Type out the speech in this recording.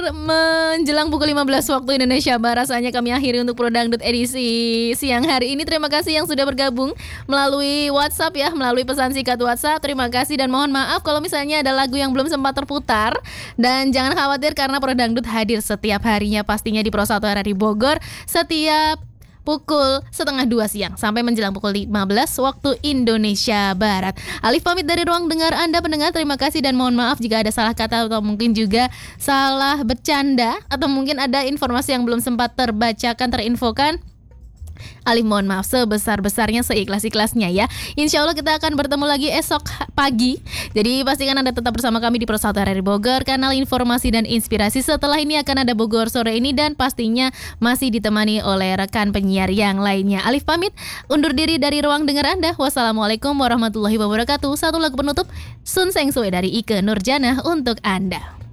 menjelang pukul 15 waktu Indonesia Barat. Rasanya kami akhiri untuk Pro Dangdut edisi siang hari ini. Terima kasih yang sudah bergabung melalui WhatsApp ya, melalui pesan singkat WhatsApp. Terima kasih dan mohon maaf kalau misalnya ada lagu yang belum sempat terputar. Dan jangan khawatir karena Pro Dangdut hadir setiap harinya pastinya di Pro 1 RRI Bogor setiap pukul 1:30 siang sampai menjelang pukul 15 waktu Indonesia Barat. Alif pamit dari ruang dengar Anda pendengar. Terima kasih dan mohon maaf jika ada salah kata atau mungkin juga salah bercanda atau mungkin ada informasi yang belum sempat terbacakan, terinfokan. Alif mohon maaf sebesar-besarnya, seikhlas-ikhlasnya ya. Insya Allah kita akan bertemu lagi esok pagi. Jadi pastikan Anda tetap bersama kami di Pro 1 RRI Bogor, kanal informasi dan inspirasi. Setelah ini akan ada Bogor sore ini dan pastinya masih ditemani oleh rekan penyiar yang lainnya. Alif pamit undur diri dari ruang dengar Anda. Wassalamualaikum warahmatullahi wabarakatuh. Satu lagu penutup Sun Seng Sue dari Ike Nurjanah untuk Anda.